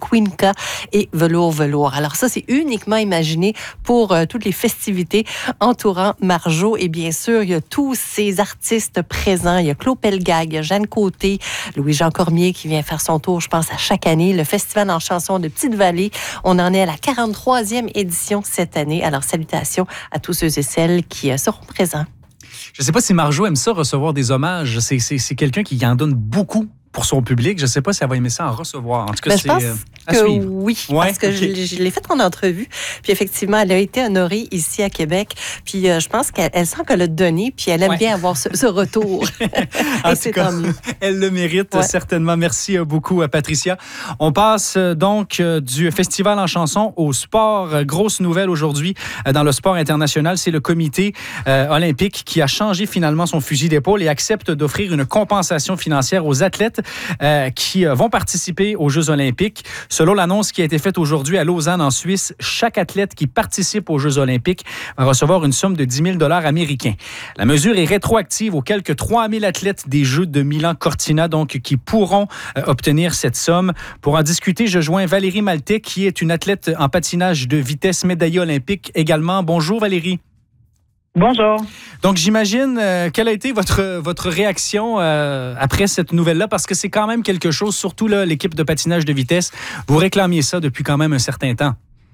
Quinca et Velours. Alors ça, c'est uniquement imaginé pour toutes les festivités entourant Marjo. Et bien sûr, il y a tous ces artistes présents. Il y a Claude Pelgag, il y a Jeanne Côté, Louis-Jean Cormier qui vient faire son tour, je pense, à chaque année. Le Festival en chansons de Petite-Vallée, on en est à la 43e édition cette année. Alors, salutations à tous ceux et celles qui seront présents. Je ne sais pas si Marjo aime ça, recevoir des hommages. C'est quelqu'un qui en donne beaucoup pour son public. Je ne sais pas si elle va aimer ça en recevoir. En tout cas, je pense à suivre. Oui, ouais, parce que okay. je l'ai faite en entrevue. Puis effectivement, elle a été honorée ici à Québec. Puis je pense qu'elle sent qu'elle a donné, puis elle aime bien avoir ce retour. En Et c'est tout cas, tant mieux. Elle le mérite certainement. Merci beaucoup, Patricia. On passe donc du festival en chanson au sport. Grosse nouvelle aujourd'hui dans le sport international, c'est le comité olympique qui a changé finalement son fusil d'épaule et accepte d'offrir une compensation financière aux athlètes qui vont participer aux Jeux olympiques. Selon l'annonce qui a été faite aujourd'hui à Lausanne, en Suisse, chaque athlète qui participe aux Jeux olympiques va recevoir une somme de 10 000 $ américains. La mesure est rétroactive aux quelques 3 000 athlètes des Jeux de Milan-Cortina, donc qui pourront obtenir cette somme. Pour en discuter, je joins Valérie Maltais, qui est une athlète en patinage de vitesse médaillée olympique également. Bonjour Valérie. Bonjour. Donc, j'imagine, quelle a été votre réaction après cette nouvelle-là? Parce que c'est quand même quelque chose, surtout là, l'équipe de patinage de vitesse, vous réclamiez ça depuis quand même un certain temps.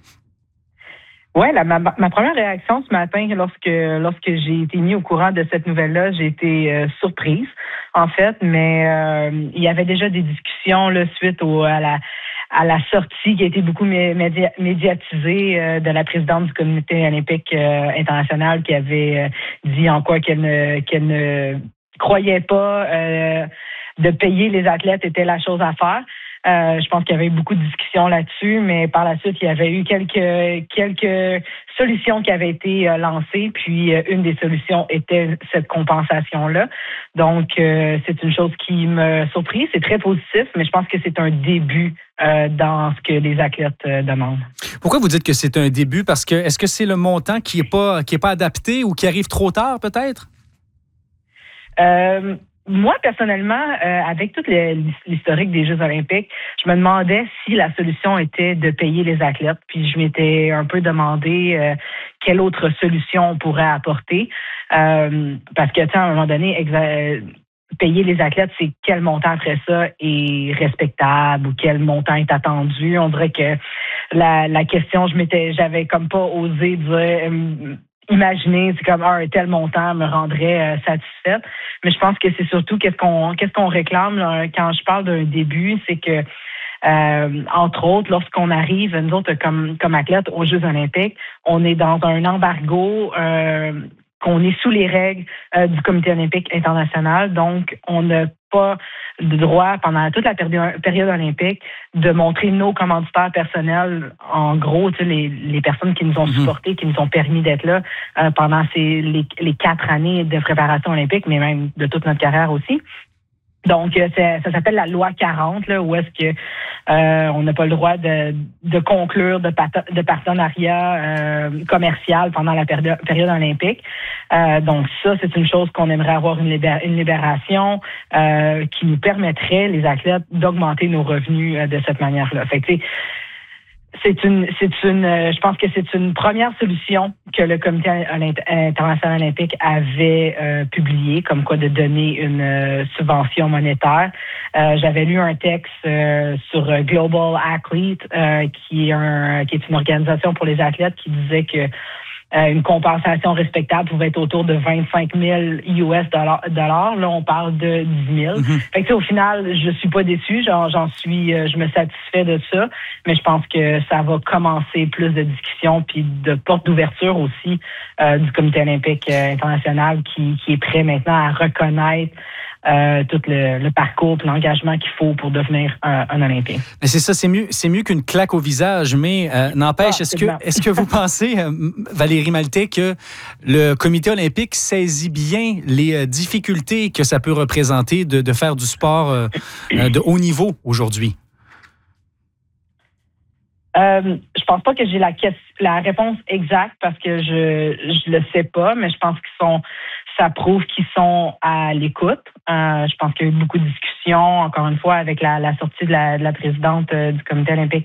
Oui, ma première réaction ce matin, lorsque j'ai été mis au courant de cette nouvelle-là, j'ai été surprise, en fait, mais il y avait déjà des discussions là, suite à la sortie qui a été beaucoup médiatisée de la présidente du Comité olympique international qui avait dit en quoi qu'elle ne croyait pas de payer les athlètes était la chose à faire. Je pense qu'il y avait eu beaucoup de discussions là-dessus, mais par la suite, il y avait eu quelques solutions qui avaient été lancées, puis une des solutions était cette compensation-là. Donc, c'est une chose qui me surprit. C'est très positif, mais je pense que c'est un début dans ce que les athlètes demandent. Pourquoi vous dites que c'est un début? Parce que est-ce que c'est le montant qui est pas adapté ou qui arrive trop tard, peut-être? Moi, personnellement, avec toute l'historique des Jeux olympiques, je me demandais si la solution était de payer les athlètes. Puis je m'étais un peu demandé quelle autre solution on pourrait apporter. Parce que, tu sais, à un moment donné, payer les athlètes, c'est quel montant après ça est respectable ou quel montant est attendu. On dirait que la question, j'avais comme pas osé dire... imaginer, c'est comme un tel montant me rendrait satisfaite. Mais je pense que c'est surtout qu'est-ce qu'on réclame là, quand je parle d'un début, c'est que entre autres, lorsqu'on arrive, nous autres, comme athlètes aux Jeux olympiques, on est dans un embargo qu'on est sous les règles du Comité olympique international. Donc, on n'a pas de droit, pendant toute la période olympique, de montrer nos commanditaires personnels. En gros, tu sais, les personnes qui nous ont supportés, qui nous ont permis d'être là pendant les 4 années de préparation olympique, mais même de toute notre carrière aussi. Donc, ça s'appelle la loi 40, là, où est-ce que on n'a pas le droit de conclure de partenariat commercial pendant la période olympique. Donc, ça, c'est une chose qu'on aimerait avoir une libération qui nous permettrait, les athlètes, d'augmenter nos revenus de cette manière-là. Fait que, tu sais, je pense que c'est une première solution que le Comité international olympique avait publiée, comme quoi de donner une subvention monétaire. J'avais lu un texte sur Global Athlete, qui est une organisation pour les athlètes, qui disait que une compensation respectable pouvait être autour de 25 000 US dollars. Là, on parle de 10 000. Fait que, au final, je suis pas déçue. Je me satisfais de ça. Mais je pense que ça va commencer plus de discussions puis de portes d'ouverture aussi du Comité olympique international qui est prêt maintenant à reconnaître tout le parcours et l'engagement qu'il faut pour devenir un Olympien. Mais c'est ça, c'est mieux qu'une claque au visage, mais n'empêche, est-ce que vous pensez, Valérie Maltais, que le Comité olympique saisit bien les difficultés que ça peut représenter de faire du sport de haut niveau aujourd'hui? Je pense pas que j'ai la réponse exacte parce que je le sais pas, mais je pense ça prouve qu'ils sont à l'écoute. Je pense qu'il y a eu beaucoup de discussions, encore une fois, avec la sortie de la présidente du Comité olympique